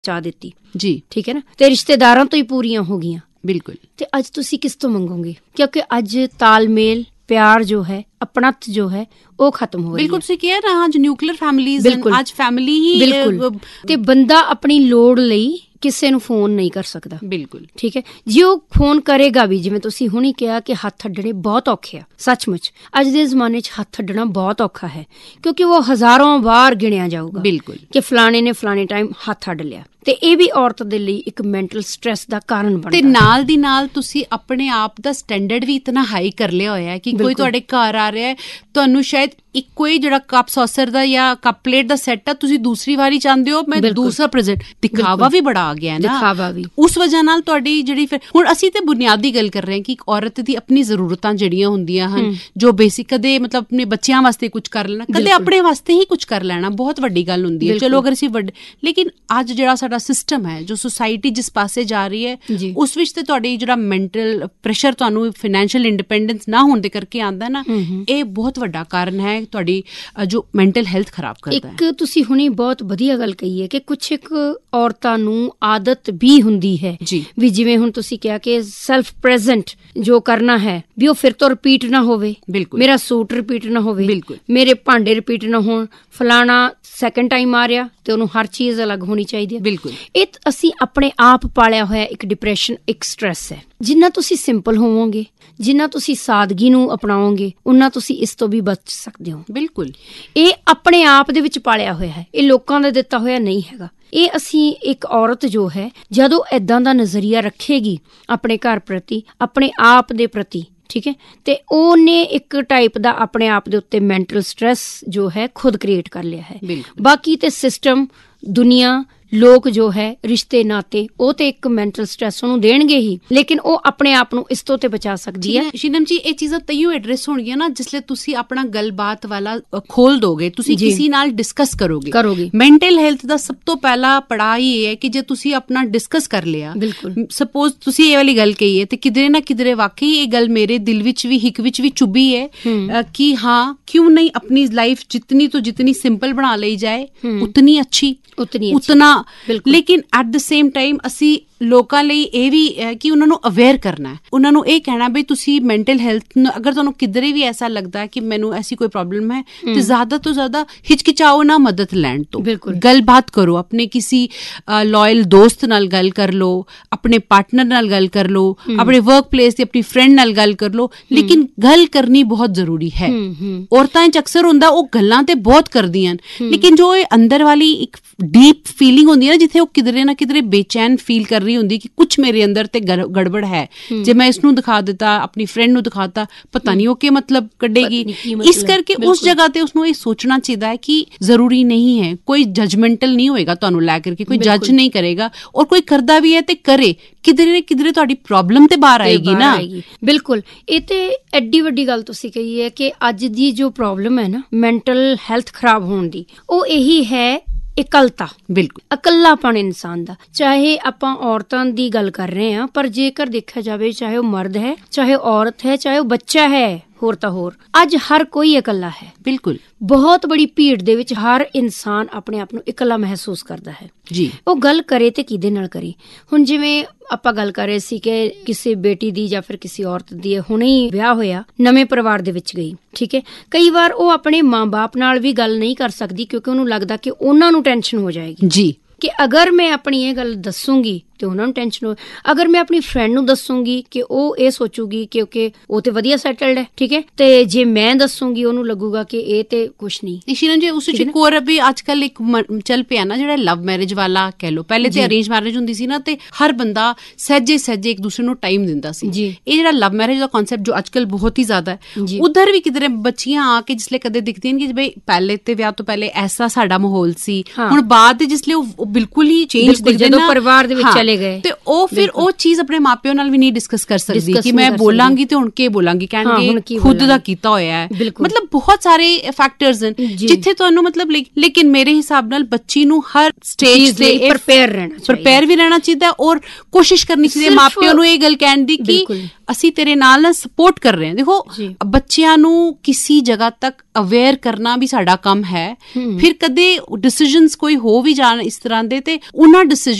ਚਾਹ ਦਿੱਤੀ ਜੀ, ਠੀਕ ਹੈ ਨਾ, ਤੇ ਰਿਸ਼ਤੇਦਾਰਾਂ ਤੋਂ ਹੀ ਪੂਰੀਆਂ ਹੋ ਗਈਆਂ। ਬਿਲਕੁਲ। ਤੇ ਅੱਜ ਤੁਸੀਂ ਕਿਸ ਤੋਂ ਮੰਗੋਗੇ? ਕਿਉਂਕਿ ਅੱਜ ਤਾਲਮੇਲ, ਪਿਆਰ ਜੋ ਹੈ, ਆਪਣਤ ਜੋ ਹੈ, ਉਹ ਖਤਮ ਹੋ ਰਹੀ ਹੈ। ਬਿਲਕੁਲ ਤੁਸੀਂ ਕਿਹਾ ਨਾ, ਅੱਜ ਨਿਊਕਲੀਅਰ ਫੈਮਿਲੀਜ਼, ਅੱਜ ਫੈਮਿਲੀ ਹੀ ਬਿਲਕੁਲ। ਤੇ ਬੰਦਾ ਆਪਣੀ ਲੋੜ ਲਈ ਕਿਸੇ ਨੂੰ ਫੋਨ ਨਹੀਂ ਕਰ ਸਕਦਾ। ਬਿਲਕੁਲ ਠੀਕ ਹੈ। ਜੇ ਉਹ ਫੋਨ ਕਰੇਗਾ ਵੀ, ਜਿਵੇਂ ਤੁਸੀਂ ਹੁਣੀ ਕਿਹਾ ਕਿ ਹੱਥ ਅੱਡਣੇ ਬਹੁਤ ਔਖੇ ਆ, ਸੱਚਮੁੱਚ ਅੱਜ ਦੇ ਜ਼ਮਾਨੇ 'ਚ ਹੱਥ ਅੱਡਣਾ ਬਹੁਤ ਔਖਾ ਹੈ, ਕਿਉਂਕਿ ਉਹ ਹਜ਼ਾਰਾਂ ਵਾਰ ਗਿਣਿਆ ਜਾਊਗਾ ਬਿਲਕੁਲ ਕਿ ਫਲਾਣੇ ਨੇ ਫਲਾਣੇ ਟਾਈਮ ਹੱਥ ਅੱਡ ਲਿਆ। ਤੇ ਇਹ ਵੀ ਔਰਤ ਦੇ ਲਈ ਇੱਕ ਮੈਂਟਲ ਸਟ੍ਰੈਸ ਦਾ ਕਾਰਨ ਬਣਦਾ। ਤੇ ਨਾਲ ਦੀ ਨਾਲ ਤੁਸੀਂ ਆਪਣੇ ਆਪ ਦਾ ਸਟੈਂਡਰਡ ਵੀ ਇਤਨਾ ਹਾਈ ਕਰ ਲਿਆ ਹੋਇਆ ਹੈ ਕਿ ਕੋਈ ਤੁਹਾਡੇ ਘਰ ਆ ਰਿਹਾ ਹੈ, ਤੁਹਾਨੂੰ ਸ਼ਾਇਦ ਇੱਕੋ ਹੀ ਜਿਹੜਾ ਕੱਪ ਸੌਸਰ ਦਾ ਜਾਂ ਕੱਪ ਪਲੇਟ ਦਾ ਸੈੱਟ ਆ, ਤੁਸੀਂ ਦੂਸਰੀ ਵਾਰੀ ਚਾਹੁੰਦੇ ਹੋ ਮੈਂ ਦੂਸਰਾ ਪ੍ਰੈਜ਼ੈਂਟ। ਦਿਖਾਵਾ ਵੀ ਬੜਾ ਆ ਗਿਆ ਨਾ, ਦਿਖਾਵਾ ਵੀ। ਉਸ ਵਜ੍ਹਾ ਨਾਲ ਤੁਹਾਡੀ ਜਿਹੜੀ, ਫਿਰ ਹੁਣ ਅਸੀਂ ਤੇ ਬੁਨਿਆਦੀ ਗੱਲ ਕਰ ਰਹੇ ਹਾਂ ਕਿ ਇੱਕ ਔਰਤ ਦੀ ਆਪਣੀ ਜ਼ਰੂਰਤਾਂ ਜਿਹੜੀਆਂ ਹੁੰਦੀਆਂ ਹਨ, ਜੋ ਬੇਸਿਕ, ਕਦੇ ਮਤਲਬ ਆਪਣੇ ਬੱਚਿਆਂ ਵਾਸਤੇ ਕੁਝ ਕਰ ਲੈਣਾ, ਕਦੇ ਆਪਣੇ ਵਾਸਤੇ ਹੀ ਕੁਝ ਕਰ ਲੈਣਾ, ਬਹੁਤ ਵੱਡੀ ਗੱਲ ਹੁੰਦੀ ਹੈ। ਚਲੋ ਅਗਰ ਅਸੀਂ ਲੇਕਿਨ ਅੱਜ ਜਿਹੜਾ ਸਾਡਾ ਸਿਸਟਮ ਹੈ, ਜੋ ਸੁਸਾਇਟੀ ਜਿਸ ਪਾਸੇ ਜਾ ਰਹੀ ਹੈ, ਉਸ ਵਿੱਚ ਤੇ ਤੁਹਾਡੀ ਜਿਹੜਾ ਮੈਂਟਲ ਪ੍ਰੈਸ਼ਰ, ਤੁਹਾਨੂੰ ਫਾਈਨੈਂਸ਼ੀਅਲ ਇੰਡੀਪੈਂਡੈਂਸ ਨਾ ਹੋਣ ਦੇ ਕਰਕੇ ਆਉਂਦਾ ਨਾ, ਇਹ ਬਹੁਤ ਵੱਡਾ ਕਾਰਨ ਹੈ ਤੁਹਾਡੀ ਜੋ ਮੈਂਟਲ ਹੈਲਥ ਖਰਾਬ ਕਰਦਾ ਹੈ। ਇੱਕ ਤੁਸੀਂ ਹੁਣੀ ਬਹੁਤ ਵਧੀਆ ਗੱਲ ਕਹੀ ਹੈ ਕਿ ਕੁਛ ਇੱਕ ਔਰਤਾਂ ਨੂੰ ਆਦਤ ਵੀ ਹੁੰਦੀ ਹੈ ਵੀ, ਜਿਵੇਂ ਹੁਣ ਤੁਸੀਂ ਕਿਹਾ ਕਿ ਸੈਲਫ ਪ੍ਰੈਜ਼ੈਂਟ ਜੋ ਕਰਨਾ ਹੈ ਵੀ ਉਹ ਫਿਰ ਤੋਂ ਰਿਪੀਟ ਨਾ ਹੋਵੇ, ਮੇਰਾ ਸੂਟ ਰਿਪੀਟ ਨਾ ਹੋਵੇ, ਮੇਰੇ ਭਾਂਡੇ ਰਿਪੀਟ ਨਾ ਹੋਣ, ਫਲਾਣਾ ਸੈਕਿੰਡ ਟਾਈਮ ਆ ਰਿਹਾ ਤੇ ਉਹਨੂੰ ਹਰ ਚੀਜ਼ ਅਲੱਗ ਹੋਣੀ ਚਾਹੀਦੀ ਹੈ। ਬਿਲਕੁਲ ਇਹ ਅਸੀਂ ਆਪਣੇ ਆਪ ਪਾਲਿਆ ਹੋਇਆ ਇੱਕ ਡਿਪਰੈਸ਼ਨ, ਇੱਕ ਸਟ੍ਰੈਸ ਹੈ। ਜਿੰਨਾ ਤੁਸੀਂ ਸਿੰਪਲ ਹੋਵੋਗੇ, ਜਿੰਨਾ ਤੁਸੀਂ ਸਾਦਗੀ ਨੂੰ ਅਪਣਾਓਗੇ, ਉਨਾ ਤੁਸੀਂ ਇਸ ਤੋਂ ਵੀ ਬਚ ਸਕਦੇ ਹੋ। ਬਿਲਕੁਲ ਇਹ ਆਪਣੇ ਆਪ ਦੇ ਵਿੱਚ ਪਾਲਿਆ ਹੋਇਆ ਹੈ, ਇਹ ਲੋਕਾਂ ਦਾ ਦਿੱਤਾ ਹੋਇਆ ਨਹੀਂ ਹੈਗਾ। ਇਹ ਅਸੀਂ, ਇੱਕ ਔਰਤ ਜੋ ਹੈ ਜਦੋਂ ਏਦਾਂ ਦਾ ਨਜ਼ਰੀਆ ਰੱਖੇਗੀ ਆਪਣੇ ਘਰ ਪ੍ਰਤੀ, ਆਪਣੇ ਆਪ ਦੇ ਪ੍ਰਤੀ, ਠੀਕ ਹੈ, ਤੇ ਉਹਨੇ ਇੱਕ ਟਾਈਪ ਦਾ ਆਪਣੇ ਆਪ ਦੇ ਉੱਤੇ ਮੈਂਟਲ ਸਟ੍ਰੈਸ ਜੋ ਹੈ ਖੁਦ ਕ੍ਰੀਏਟ ਕਰ ਲਿਆ ਹੈ। ਬਾਕੀ ਤੇ ਸਿਸਟਮ, ਦੁਨੀਆ, ਲੋਕ ਜੋ ਹੈ, ਰਿਸ਼ਤੇ ਨਾਤੇ, ਉਹ ਤੇ ਇੱਕ ਮੈਂਟਲ ਸਟ੍ਰੈਸ ਉਹਨੂੰ ਦੇਣਗੇ ਹੀ, ਲੇਕਿਨ ਉਹ ਆਪਣੇ ਆਪ ਨੂੰ ਇਸ ਤੋਂ ਤੇ ਬਚਾ ਸਕਦੀ ਹੈ। ਸ਼ੀਨਮ ਜੀ, ਇਹ ਚੀਜ਼ਾਂ ਤਈਓ ਐਡਰੈਸ ਹੋਣਗੀਆਂ ਨਾ ਜਿਸਲੇ ਤੁਸੀਂ ਆਪਣਾ ਗੱਲਬਾਤ ਵਾਲਾ ਖੋਲ ਦੋਗੇ, ਤੁਸੀਂ ਕਿਸੇ ਨਾਲ ਡਿਸਕਸ ਕਰੋਗੇ। ਮੈਂਟਲ ਹੈਲਥ ਦਾ ਸਭ ਤੋਂ ਪਹਿਲਾ ਪੜਾਅ ਇਹ ਹੈ ਕਿ ਜੇ ਤੁਸੀਂ ਆਪਣਾ ਡਿਸਕਸ ਕਰ ਲਿਆ, ਸਪੋਜ਼ ਤੁਸੀਂ ਇਹ ਵਾਲੀ ਗੱਲ ਕਹੀ ਹੈ ਤੇ ਕਿਧਰੇ ਨਾ ਕਿਧਰੇ ਵਾਕਈ ਇਹ ਗੱਲ ਮੇਰੇ ਦਿਲ ਵਿੱਚ ਵੀ, ਹਿੱਕ ਵਿੱਚ ਵੀ ਚੁਭੀ ਹੈ ਕਿ ਹਾਂ, ਕਿਉਂ ਨਹੀਂ ਆਪਣੀ ਲਾਈਫ ਜਿਤਨੀ ਤੋਂ ਜਿਤਨੀ ਸਿੰਪਲ ਬਣਾ ਲਈ ਜਾਏ ਉਤਨੀ ਅੱਛੀ, ਉਤਨਾ। ਲੇਕਿਨ ਐਟ ਦ ਸੇਮ ਟਾਈਮ ਅਸੀਂ ਲੋਕਾਂ ਲਈ ਇਹ ਵੀ ਹੈ ਕਿ ਉਹਨਾਂ ਨੂੰ ਅਵੇਅਰ ਕਰਨਾ ਹੈ, ਉਹਨਾਂ ਨੂੰ ਇਹ ਕਹਿਣਾ ਵੀ ਤੁਸੀਂ ਮੈਂਟਲ ਹੈਲਥ ਨੂੰ, ਅਗਰ ਤੁਹਾਨੂੰ ਕਿਧਰੇ ਵੀ ਐਸਾ ਲੱਗਦਾ ਕਿ ਮੈਨੂੰ ਐਸੀ ਕੋਈ ਪ੍ਰੋਬਲਮ ਹੈ, ਤੇ ਜ਼ਿਆਦਾ ਤੋਂ ਜ਼ਿਆਦਾ ਹਿਚਕਿਚਾਓ ਨਾ ਮਦਦ ਲੈਣ ਤੋਂ, ਗੱਲਬਾਤ ਕਰੋ, ਆਪਣੇ ਕਿਸੇ ਲਾਇਲ ਦੋਸਤ ਨਾਲ ਗੱਲ ਕਰ ਲਓ, ਆਪਣੇ ਪਾਰਟਨਰ ਨਾਲ ਗੱਲ ਕਰ ਲਓ, ਆਪਣੇ ਵਰਕ ਪਲੇਸ ਤੇ ਆਪਣੀ ਫਰੈਂਡ ਨਾਲ ਗੱਲ ਕਰ ਲਓ, ਲੇਕਿਨ ਗੱਲ ਕਰਨੀ ਬਹੁਤ ਜ਼ਰੂਰੀ ਹੈ। ਔਰਤਾਂ 'ਚ ਅਕਸਰ ਹੁੰਦਾ ਉਹ ਗੱਲਾਂ ਤੇ ਬਹੁਤ ਕਰਦੀਆਂ, ਲੇਕਿਨ ਜੋ ਇਹ ਅੰਦਰ ਵਾਲੀ ਇੱਕ ਡੀਪ ਫੀਲਿੰਗ ਹੁੰਦੀ ਹੈ ਨਾ, ਜਿੱਥੇ ਉਹ ਕਿਧਰੇ ਨਾ ਕਿਧਰੇ ਬੇਚੈਨ ਫੀਲ ਕਰ ਰਹੀ ਹੁੰਦੀ ਕਿ ਕੁਛ ਮੇਰੇ ਅੰਦਰ ਤੇ ਗੜਬੜ ਹੈ, ਜੇ ਮੈਂ ਇਸਨੂੰ ਦਿਖਾ ਦਿੱਤਾ, ਆਪਣੀ ਫਰੈਂਡ ਨੂੰ ਦਿਖਾਤਾ, ਪਤਾ ਨਹੀਂ ਉਹ ਕੀ ਮਤਲਬ ਕੱਢੇਗੀ। ਇਸ ਕਰਕੇ ਉਸ ਜਗ੍ਹਾ ਤੇ ਉਸਨੂੰ ਇਹ ਸੋਚਣਾ ਚਾਹੀਦਾ ਹੈ ਕਿ ਜ਼ਰੂਰੀ ਨਹੀਂ ਹੈ, ਕੋਈ ਜਜਮੈਂਟਲ ਨਹੀਂ ਹੋਏਗਾ ਤੁਹਾਨੂੰ ਲੈ ਕਰਕੇ, ਕੋਈ ਜੱਜ ਨਹੀਂ ਕਰੇਗਾ, ਔਰ ਕੋਈ ਕਰਦਾ ਵੀ ਹੈ ਤੇ ਕਰੇ, ਕਿਧਰੇ ਨਾ ਕਿਧਰੇ ਤੁਹਾਡੀ ਪ੍ਰੋਬਲਮ ਤੇ ਬਾਹਰ ਆਏਗੀ ਨਾ। ਬਿਲਕੁਲ, ਇਹ ਤੇ ਐਡੀ ਵੱਡੀ ਗੱਲ ਤੁਸੀਂ ਕਹੀ ਹੈ ਕਿ ਅੱਜ ਦੀ ਜੋ ਪ੍ਰੋਬਲਮ ਹੈ ਨਾ ਮੈਂਟਲ ਹੈਲਥ ਖਰਾਬ ਹੋਣ ਦੀ, ਉਹ ਇਹੀ ਹੈ ਇਕੱਲਤਾ। ਬਿਲਕੁਲ ਇਕੱਲਾਪਣ ਇਨਸਾਨ ਦਾ। ਚਾਹੇ ਆਪਾਂ ਔਰਤਾਂ ਦੀ ਗੱਲ ਕਰ ਰਹੇ ਹਾਂ, ਪਰ ਜੇਕਰ ਦੇਖਿਆ ਜਾਵੇ, ਚਾਹੇ ਉਹ ਮਰਦ ਹੈ, ਚਾਹੇ ਔਰਤ ਹੈ, ਚਾਹੇ ਉਹ ਬੱਚਾ ਹੈ, ਹੋਰ ਤਾਂ ਹੋਰ, ਅੱਜ ਹਰ ਕੋਈ ਇਕੱਲਾ ਹੈ। ਬਿਲਕੁਲ ਬਹੁਤ ਬੜੀ ਭੀੜ ਦੇ ਵਿੱਚ ਹਰ ਇਨਸਾਨ ਆਪਣੇ ਆਪ ਨੂੰ ਇਕੱਲਾ ਮਹਿਸੂਸ ਕਰਦਾ ਹੈ ਜੀ। ਉਹ ਗੱਲ ਕਰੇ ਤੇ ਕਿਹਦੇ ਨਾਲ ਕਰੇ? ਹੁਣ ਜਿਵੇਂ ਆਪਾਂ ਗੱਲ ਕਰ ਰਹੇ ਸੀ ਕਿ ਕਿਸੇ ਬੇਟੀ ਦੀ ਜਾਂ ਫਿਰ ਕਿਸੇ ਔਰਤ ਦੀ ਹੁਣੇ ਹੀ ਵਿਆਹ ਹੋਇਆ, ਨਵੇਂ ਪਰਿਵਾਰ ਦੇ ਵਿੱਚ ਗਈ, ਠੀਕ ਹੈ, ਕਈ ਵਾਰ ਉਹ ਆਪਣੇ ਮਾਂ-ਬਾਪ ਨਾਲ ਵੀ ਗੱਲ ਨਹੀਂ ਕਰ ਸਕਦੀ ਕਿਉਂਕਿ ਉਹਨੂੰ ਲੱਗਦਾ ਕਿ ਉਹਨਾਂ ਨੂੰ ਟੈਨਸ਼ਨ ਹੋ ਜਾਏਗੀ ਜੀ, ਕਿ ਅਗਰ ਮੈਂ ਆਪਣੀ ਇਹ ਗੱਲ ਦੱਸੂਗੀ ਤੇ ਉਹਨਾਂ ਨੂੰ ਟੈਨਸ਼ਨ ਹੋ, ਅਗਰ ਮੈਂ ਆਪਣੀ ਫਰੈਂਡ ਨੂੰ ਦੱਸੂਗੀ ਕਿ ਉਹ ਇਹ ਸੋਚੂਗੀ ਕਿਉਂਕਿ ਉਹ ਤੇ ਵਧੀਆ ਸੈਟਲਡ ਹੈ, ਠੀਕ ਹੈ, ਤੇ ਜੇ ਮੈਂ ਦੱਸੂਗੀ ਉਹਨੂੰ ਲੱਗੂਗਾ ਕਿ ਇਹ ਤੇ ਕੁਛ ਨਹੀਂ। ਸ਼ੀਰਨ ਜੀ, ਉਸ ਵਿੱਚ ਇੱਕ ਹੋਰ ਵੀ ਅੱਜ ਕੱਲ ਇੱਕ ਚੱਲ ਪਿਆ ਨਾ, ਜਿਹੜਾ ਲਵ ਮੈਰਿਜ ਵਾਲਾ ਕਹਿ ਲਓ, ਪਹਿਲੇ ਤੇ ਅਰੇਂਜ ਮੈਰਿਜ ਹੁੰਦੀ ਸੀ ਨਾ, ਤੇ ਹਰ ਬੰਦਾ ਸਹਿਜੇ ਇੱਕ ਦੂਸਰੇ ਨੂੰ ਟਾਈਮ ਦਿੰਦਾ ਸੀ। ਇਹ ਜਿਹੜਾ ਲਵ ਮੈਰਿਜ ਦਾ ਕਨਸੈਪਟ ਜੋ ਅੱਜ ਕੱਲ ਬਹੁਤ ਹੀ ਜ਼ਿਆਦਾ ਹੈ, ਉਧਰ ਵੀ ਕਿਧਰੇ ਬੱਚੀਆਂ ਆ ਕੇ ਜਿਸਲੇ ਕਦੇ ਦਿਖਦੀਆਂ ਨੇ ਕਿ ਬਈ ਪਹਿਲੇ ਤੇ ਵਿਆਹ ਤੋਂ ਪਹਿਲੇ ਐਸਾ ਸਾਡਾ ਮਾਹੌਲ ਸੀ, ਹੁਣ ਬਾਅਦ ਦੇ ਜਿਸਲੇ ਉਹ ਬਿਲਕੁਲ ਹੀ ਚੇਂਜ ਦਿਖਦੇ ਨਾ, ਪਰਿਵਾਰ ਦੇ ਵਿੱਚ ਚਲੇ ਗਏ, ਤੇ ਉਹ ਫਿਰ ਉਹ ਚੀਜ਼ ਆਪਣੇ ਮਾਪਿਆਂ ਨਾਲ ਵੀ ਨਹੀਂ ਡਿਸਕਸ ਕਰ ਸਕਦੀ ਕਿ ਮੈਂ ਬੋਲਾਂਗੀ ਤੇ ਹੁਣ ਕੀ ਬੋਲਾਂਗੀ, ਕਹਿਣਗੇ ਖੁਦ ਦਾ ਕੀਤਾ ਹੋਇਆ ਹੈ। ਮਤਲਬ ਬਹੁਤ ਸਾਰੇ ਫੈਕਟਰਸ ਹਨ ਜਿੱਥੇ ਤੁਹਾਨੂੰ ਮਤਲਬ, ਲੇਕਿਨ ਮੇਰੇ ਹਿਸਾਬ ਨਾਲ ਬੱਚੀ ਨੂੰ ਹਰ ਸਟੇਜ ਤੇ ਪ੍ਰਪੇਅਰ ਵੀ ਰਹਿਣਾ ਚਾਹੀਦਾ, ਔਰ ਕੋਸ਼ਿਸ਼ ਕਰਨੀ ਚਾਹੀਦੀ ਹੈ ਮਾਪਿਆਂ ਨੂੰ ਇਹ ਗੱਲ ਕਹਿਣ ਦੀ ਕਿ ਅਸੀਂ ਤੇਰੇ ਨਾਲ ਸਪੋਰਟ ਕਰ ਰਹੇ ਹਾਂ। ਦੇਖੋ ਬੱਚਿਆਂ ਨੂੰ ਕਿਸੇ ਜਗ੍ਹਾ ਤੱਕ ਅਵੇਅਰ ਕਰਨਾ ਵੀ ਸਾਡਾ ਕੰਮ ਹੈ। ਫਿਰ ਕਦੇ ਡਿਸੀਜਨਸ ਕੋਈ ਹੋ ਵੀ ਜਾਣ ਇਸ ਤਰ੍ਹਾਂ ਦੇ, ਤੇ ਉਹਨਾਂ